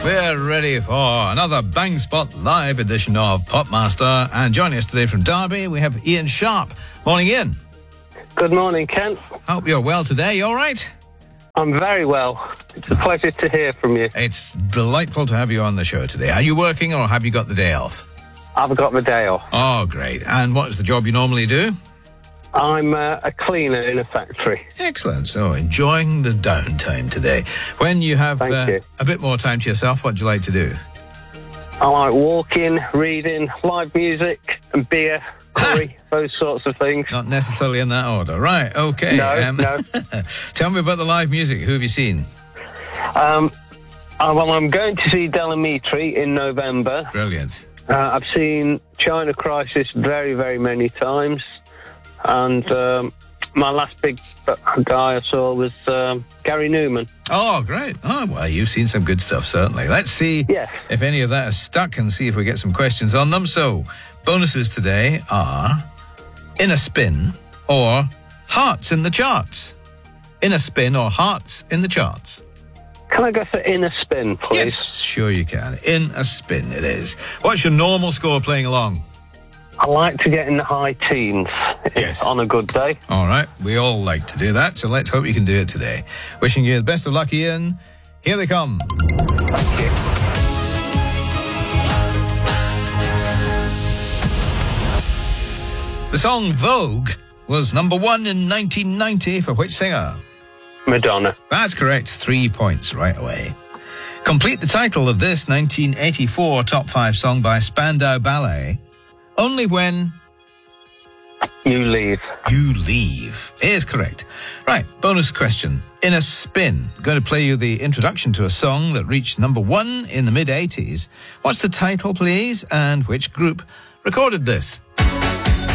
We're ready for another Bang Spot live edition of Popmaster. And joining us today from Derby, we have Ian Sharp. Morning, Ian. Good morning, Kent. Hope you're well today. You all right? I'm very well. It's a pleasure to hear from you. It's delightful to have you on the show today. Are you working or have you got the day off? I've got my day off. Oh, great. And what is the job you normally do? I'm a cleaner in a factory. Excellent. So enjoying the downtime today. When you have a bit more time to yourself, what do you like to do? I like walking, reading, live music and beer, curry, those sorts of things. Not necessarily in that order. Right, okay. No. Tell me about the live music. Who have you seen? Well, I'm going to see Del Amitri in November. Brilliant. I've seen China Crisis very, very many times. And my last big guy I saw was Gary Newman. Oh, great. Oh, well, you've seen some good stuff, certainly. Let's see if any of that is stuck and see if we get some questions on them. So, bonuses today are In a Spin or Hearts in the Charts. In a Spin or Hearts in the Charts. Can I go for In a Spin, please? Yes, sure you can. In a Spin it is. What's your normal score playing along? I like to get in the high teens on a good day. All right. We all like to do that, so let's hope you can do it today. Wishing you the best of luck, Ian. Here they come. Thank you. The song Vogue was number 1 in 1990 for which singer? Madonna. That's correct. 3 points right away. Complete the title of this 1984 top 5 song by Spandau Ballet. Only when You Leave. You Leave is correct. Right, bonus question. In a Spin, I'm going to play you the introduction to a song that reached number 1 in the mid-80s. What's the title, please, and which group recorded this?